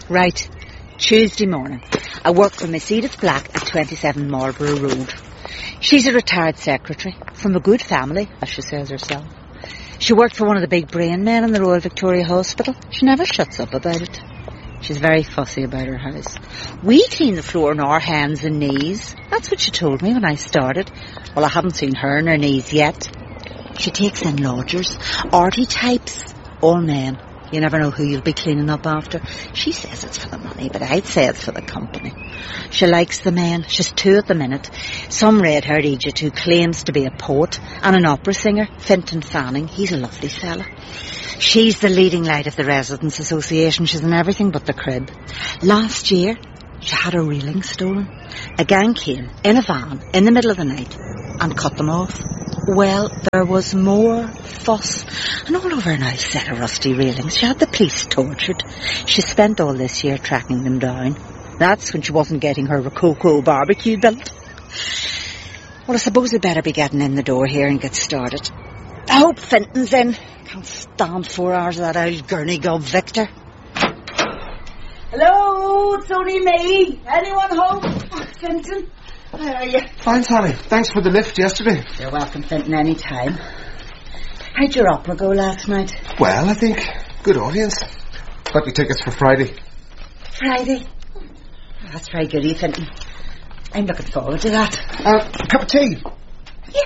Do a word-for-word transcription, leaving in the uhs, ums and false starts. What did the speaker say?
Right. Tuesday morning. I work for Miss Edith Black at twenty-seven Marlborough Road. She's a retired secretary from a good family, as she says herself. She worked for one of the big brain men in the Royal Victoria Hospital. She never shuts up about it. She's very fussy about her house. We clean the floor on our hands and knees. That's what she told me when I started. Well, I haven't seen her on her knees yet. She takes in lodgers, arty types, all men. You never know who you'll be cleaning up after. She says it's for the money, but I'd say it's for the company. She likes the men. She's two at the minute. Some red-haired idiot who claims to be a poet and an opera singer, Fintan Fanning. He's a lovely fella. She's the leading light of the Residents' Association. She's in everything but the crib. Last year, she had her railing stolen. A gang came in a van in the middle of the night and cut them off. Well, there was more fuss and all over a nice set of rusty railings. She had the police tortured. She spent all this year tracking them down. That's when she wasn't getting her Rococo barbecue built. Well, I suppose we better be getting in the door here and get started. I hope Fintan's in. Can't stand four hours of that old gurney gob Victor. Hello, it's only me. Anyone home? Oh, Fintan, how are you? Fine, Sally. Thanks for the lift yesterday. You're welcome, Fintan, any time. How'd your opera go last night? Well, I think. Good audience. Got me tickets for Friday. Friday? Oh, that's very good of you, Fintan. I'm looking forward to that. Uh, a cup of tea.